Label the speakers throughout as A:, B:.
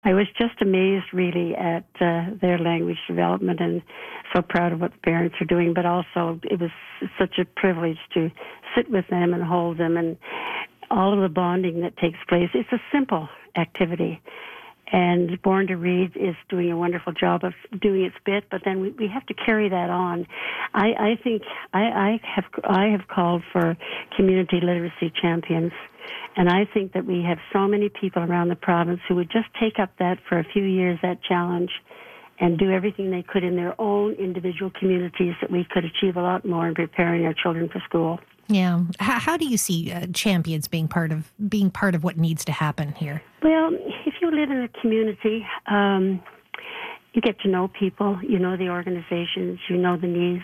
A: I was just amazed, really, at their language development, and so proud of what the parents are doing. But also, it was such a privilege to sit with them and hold them, and all of the bonding that takes place. It's a simple activity, and Born to Read is doing a wonderful job of doing its bit. But then we have to carry that on. I think I have called for community literacy champions. And I think that we have so many people around the province who would just take up that for a few years, that challenge, and do everything they could in their own individual communities, that we could achieve a lot more in preparing our children for school.
B: Yeah. How do you see champions being part of what needs to happen here?
A: Well, if you live in a community, you get to know people, you know the organizations, you know the needs,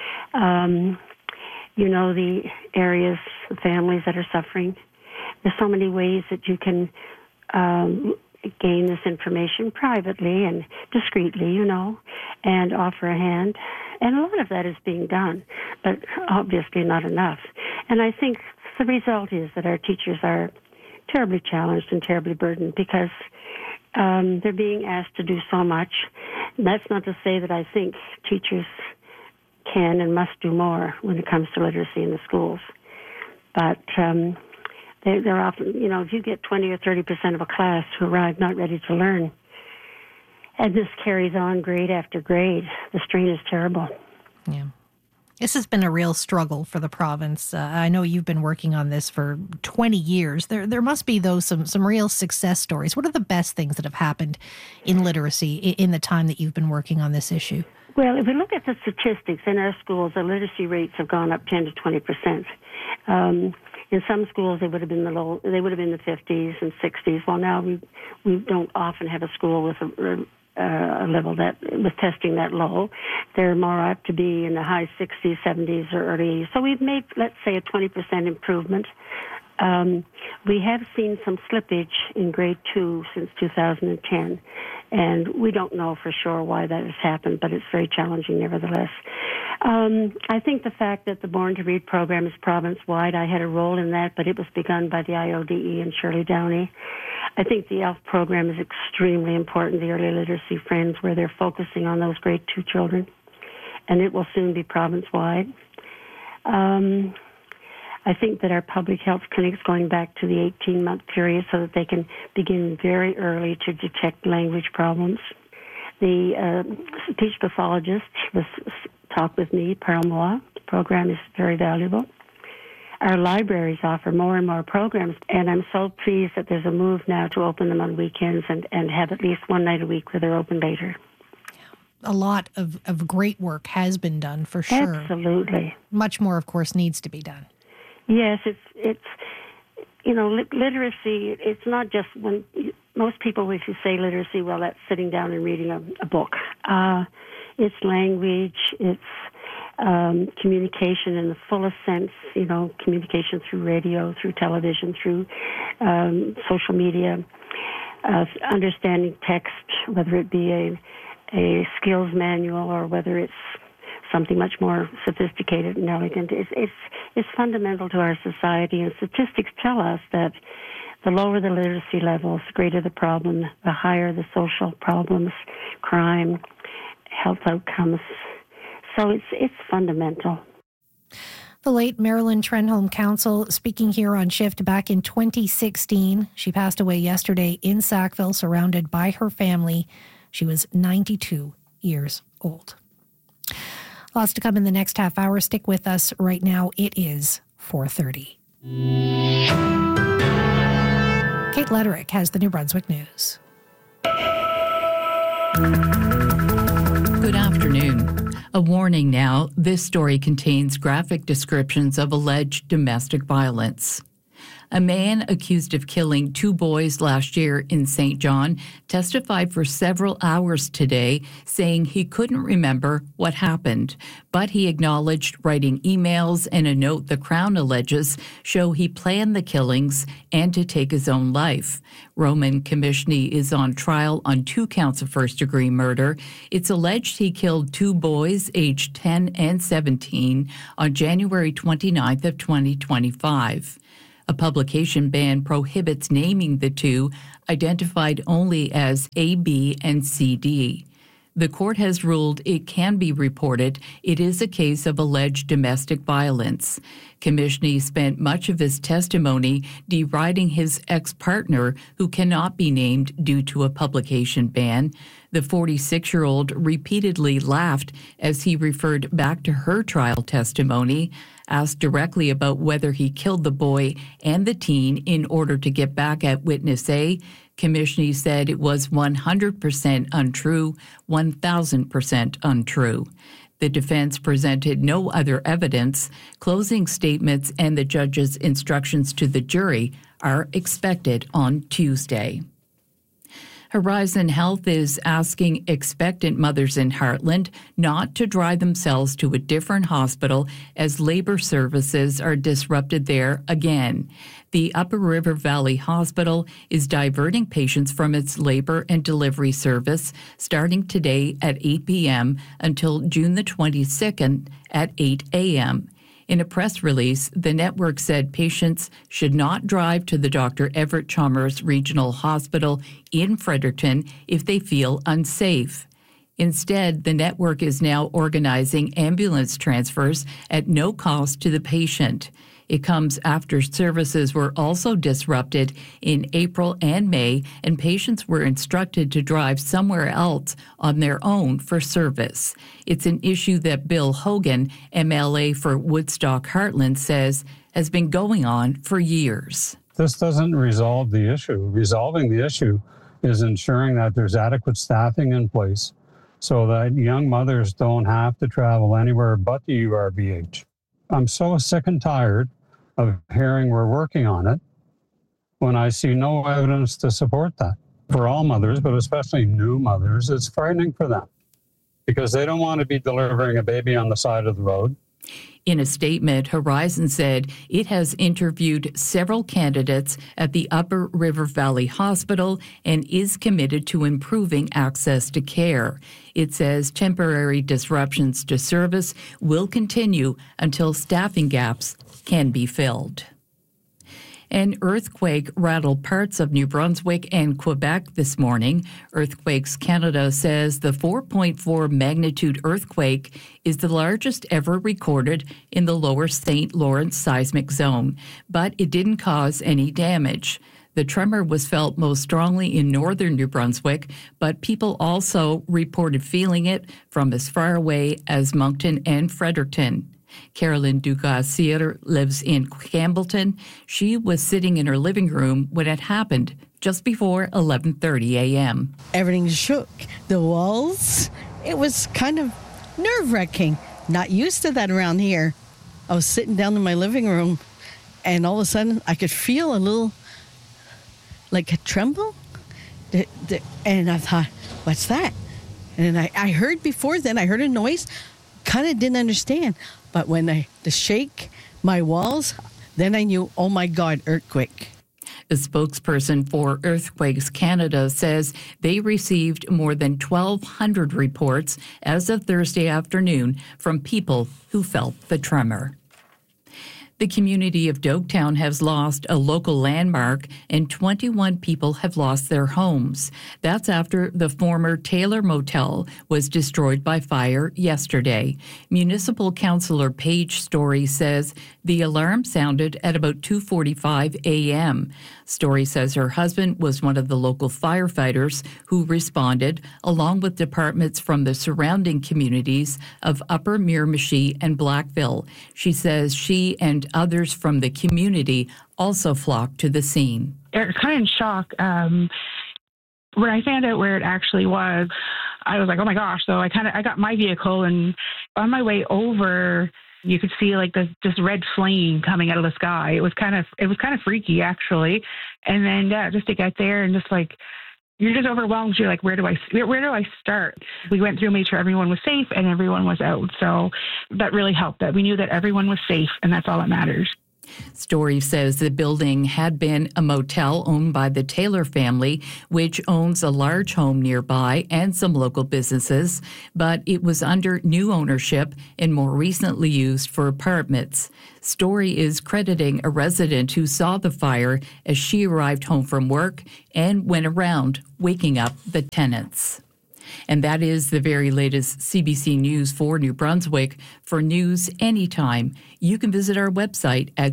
A: you know the areas, the families that are suffering. There's so many ways that you can gain this information privately and discreetly, and offer a hand. And a lot of that is being done, but obviously not enough. And I think the result is that our teachers are terribly challenged and terribly burdened because they're being asked to do so much. And that's not to say that I think teachers can and must do more when it comes to literacy in the schools. But they're often, if you get 20 or 30% of a class who arrive not ready to learn, and this carries on grade after grade, the strain is terrible.
B: Yeah. This has been a real struggle for the province. I know you've been working on this for 20 years. There must be, though, some real success stories. What are the best things that have happened in literacy in the time that you've been working on this issue?
A: Well, if we look at the statistics in our schools, the literacy rates have gone up 10 to 20%. In some schools, they would have been the 50s and 60s. Well, now we don't often have a school with a level that with testing that low. They're more apt to be in the high 60s, 70s, or early 80s. So we've made, let's say, a 20% improvement. We have seen some slippage in grade 2 since 2010, and we don't know for sure why that has happened, but it's very challenging nevertheless. I think the fact that the Born to Read program is province-wide, I had a role in that, but it was begun by the IODE and Shirley Downey. I think the ELF program is extremely important, the Early Literacy Friends, where they're focusing on those grade 2 children, and it will soon be province-wide. I think that our public health clinics going back to the 18-month period so that they can begin very early to detect language problems. The speech pathologist was talk with me, Paramoa. The program is very valuable. Our libraries offer more and more programs, and I'm so pleased that there's a move now to open them on weekends and have at least one night a week where they're open later.
B: A lot of great work has been done, for sure.
A: Absolutely.
B: Much more, of course, needs to be done. Yes,
A: it's literacy, it's not just when most people, if you say literacy, well, that's sitting down and reading a book. It's language, it's communication in the fullest sense, communication through radio, through television, through social media, understanding text, whether it be a skills manual or whether it's something much more sophisticated and elegant. It's fundamental to our society, and statistics tell us that the lower the literacy levels, the greater the problem, the higher the social problems, crime, health outcomes. So it's fundamental.
B: The late Marilyn Trenholm Council speaking here on Shift back in 2016. She passed away yesterday in Sackville, surrounded by her family. She was 92 years old. Lots to come in the next half hour. Stick with us right now. It is 4:30. Kate Lederick has the New Brunswick News.
C: Good afternoon. A warning now, this story contains graphic descriptions of alleged domestic violence. A man accused of killing 2 boys last year in St. John testified for several hours today, saying he couldn't remember what happened, but he acknowledged writing emails and a note the Crown alleges show he planned the killings and to take his own life. Roman Komishny is on trial on 2 counts of first-degree murder. It's alleged he killed 2 boys aged 10 and 17 on January 29th of 2025. A publication ban prohibits naming the two, identified only as A, B, and CD. The court has ruled it can be reported. It is a case of alleged domestic violence. Kamishny spent much of his testimony deriding his ex-partner, who cannot be named due to a publication ban. The 46-year-old repeatedly laughed as he referred back to her trial testimony. Asked directly about whether he killed the boy and the teen in order to get back at witness A, Kamishny said it was 100% untrue, 1,000% untrue. The defense presented no other evidence. Closing statements and the judge's instructions to the jury are expected on Tuesday. Horizon Health is asking expectant mothers in Heartland not to drive themselves to a different hospital as labor services are disrupted there again. The Upper River Valley Hospital is diverting patients from its labor and delivery service starting today at 8 p.m. until June the 22nd at 8 a.m. In a press release, the network said patients should not drive to the Dr. Everett Chalmers Regional Hospital in Fredericton if they feel unsafe. Instead, the network is now organizing ambulance transfers at no cost to the patient. It comes after services were also disrupted in April and May, and patients were instructed to drive somewhere else on their own for service. It's an issue that Bill Hogan, MLA for Woodstock Heartland, says has been going on for years.
D: This doesn't resolve the issue. Resolving the issue is ensuring that there's adequate staffing in place so that young mothers don't have to travel anywhere but the URVH. I'm so sick and tired of hearing we're working on it when I see no evidence to support that. For all mothers, but especially new mothers, it's frightening for them because they don't want to be delivering a baby on the side of the road.
C: In a statement, Horizon said it has interviewed several candidates at the Upper River Valley Hospital and is committed to improving access to care. It says temporary disruptions to service will continue until staffing gaps can be filled. An earthquake rattled parts of New Brunswick and Quebec this morning. Earthquakes Canada says the 4.4 magnitude earthquake is the largest ever recorded in the lower St. Lawrence seismic zone, but it didn't cause any damage. The tremor was felt most strongly in northern New Brunswick, but people also reported feeling it from as far away as Moncton and Fredericton. Carolyn Dugas-Sear lives in Campbellton. She was sitting in her living room when it happened just before 11:30 a.m.
E: Everything shook. The walls, it was kind of nerve-wracking. Not used to that around here. I was sitting down in my living room, and all of a sudden I could feel a little, like a tremble. And I thought, what's that? And I heard before then, I heard a noise, kind of didn't understand. But when the shake, my walls, then I knew, oh my God, earthquake.
C: A spokesperson for Earthquakes Canada says they received more than 1,200 reports as of Thursday afternoon from people who felt the tremor. The community of Doketown has lost a local landmark and 21 people have lost their homes. That's after the former Taylor Motel was destroyed by fire yesterday. Municipal Councillor Paige Story says the alarm sounded at about 2:45 a.m. Story says her husband was one of the local firefighters who responded, along with departments from the surrounding communities of Upper Miramichi and Blackville. She says she and others from the community also flocked to the scene.
F: I was kind of in shock. When I found out where it actually was, I was like, oh my gosh. So I got my vehicle, and on my way over, you could see like this red flame coming out of the sky. It was kind of freaky actually. And then just to get there and just like, you're just overwhelmed. You're like, where do I start? We went through, made sure everyone was safe and everyone was out. So that really helped, that we knew that everyone was safe, and that's all that matters.
C: Story says the building had been a motel owned by the Taylor family, which owns a large home nearby and some local businesses, but it was under new ownership and more recently used for apartments. Story is crediting a resident who saw the fire as she arrived home from work and went around waking up the tenants. And that is the very latest CBC News for New Brunswick. For news anytime, you can visit our website at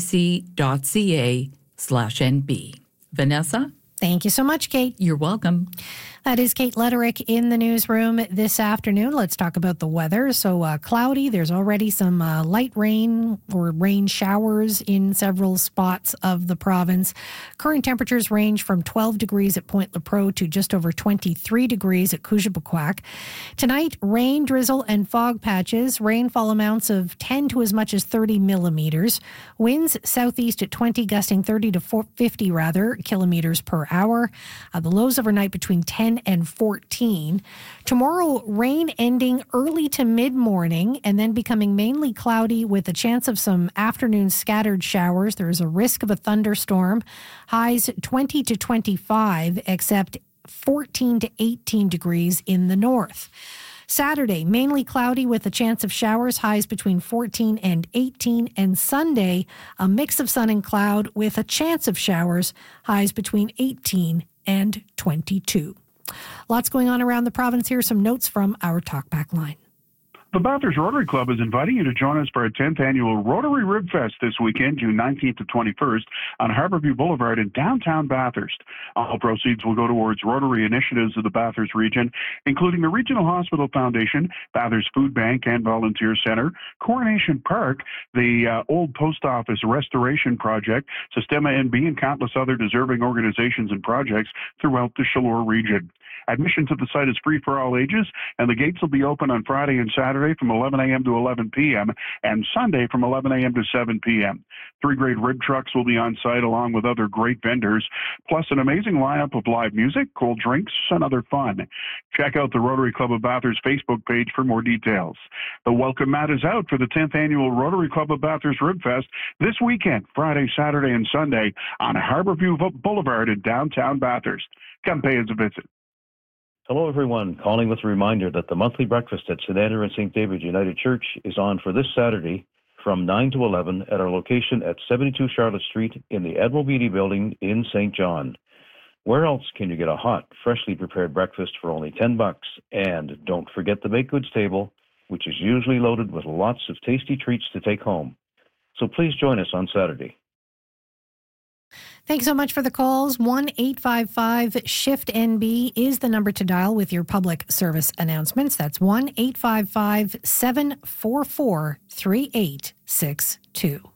C: cbc.ca/nb. Vanessa?
B: Thank you so much, Kate.
C: You're welcome.
B: That is Kate Letterick in the newsroom this afternoon. Let's talk about the weather. So cloudy. There's already some light rain or rain showers in several spots of the province. Current temperatures range from 12 degrees at Point Lepreau to just over 23 degrees at Coujabouquac. Tonight, rain, drizzle, and fog patches. Rainfall amounts of 10 to as much as 30 millimeters. Winds southeast at 20, gusting 30 to 50 kilometers per hour. The lows overnight between 10 and 14. Tomorrow, rain ending early to mid-morning and then becoming mainly cloudy with a chance of some afternoon scattered showers. There is a risk of a thunderstorm. Highs 20 to 25, except 14 to 18 degrees in the north. Saturday, mainly cloudy with a chance of showers, highs between 14 and 18. And Sunday, a mix of sun and cloud with a chance of showers, highs between 18 and 22. Lots going on around the province. Here are some notes from our Talkback line.
G: The Bathurst Rotary Club is inviting you to join us for our 10th annual Rotary Rib Fest this weekend, June 19th to 21st, on Harborview Boulevard in downtown Bathurst. All proceeds will go towards Rotary initiatives of the Bathurst region, including the Regional Hospital Foundation, Bathurst Food Bank and Volunteer Center, Coronation Park, the Old Post Office Restoration Project, Sistema NB, and countless other deserving organizations and projects throughout the Chaleur region. Admission to the site is free for all ages, and the gates will be open on Friday and Saturday from 11 a.m. to 11 p.m. and Sunday from 11 a.m. to 7 p.m. 3-grade rib trucks will be on site along with other great vendors, plus an amazing lineup of live music, cold drinks, and other fun. Check out the Rotary Club of Bathurst Facebook page for more details. The welcome mat is out for the 10th annual Rotary Club of Bathurst Rib Fest this weekend, Friday, Saturday, and Sunday on Harborview Boulevard in downtown Bathurst. Come pay us a visit.
H: Hello, everyone. Calling with a reminder that the monthly breakfast at St. Andrew and St. David United Church is on for this Saturday from 9 to 11 at our location at 72 Charlotte Street in the Admiral Beatty Building in St. John. Where else can you get a hot, freshly prepared breakfast for only $10? And don't forget the baked goods table, which is usually loaded with lots of tasty treats to take home. So please join us on Saturday.
B: Thanks so much for the calls. 1-855-SHIFT-NB is the number to dial with your public service announcements. That's 1-855-744-3862.